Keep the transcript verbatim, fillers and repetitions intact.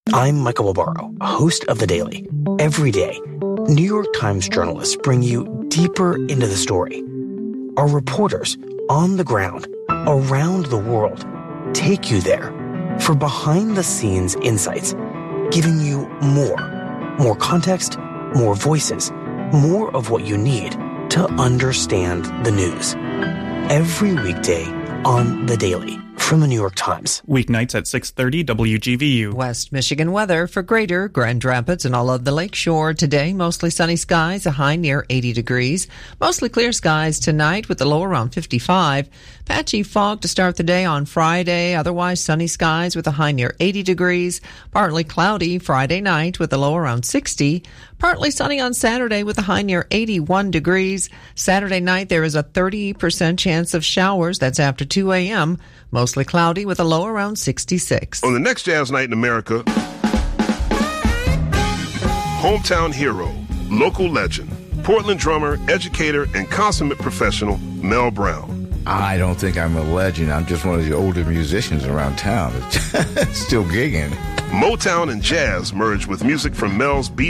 I'm Michael Barbaro, host of The Daily. Every day, New York Times journalists bring you deeper into the story. Our reporters on the ground, around the world, take you there for behind-the-scenes insights, giving you more, more context, more voices, more of what you need to understand the news. Every weekday on The Daily from the New York Times. Weeknights at six thirty W G V U. West Michigan weather for Greater Grand Rapids and all of the lakeshore today. Mostly sunny skies, a high near eighty degrees. Mostly clear skies tonight with a low around fifty-five. Patchy fog to start the day on Friday. Otherwise sunny skies with a high near eighty degrees. Partly cloudy Friday night with a low around sixty. Partly sunny on Saturday with a high near eighty-one degrees. Saturday night there is a thirty percent chance of showers. That's after two a.m. Mostly cloudy with a low around sixty-six. On the next Jazz Night in America, hometown hero, local legend, Portland drummer, educator, and consummate professional, Mel Brown. I don't think I'm a legend. I'm just one of the older musicians around town. Still gigging. Motown and jazz merge with music from Mel's beat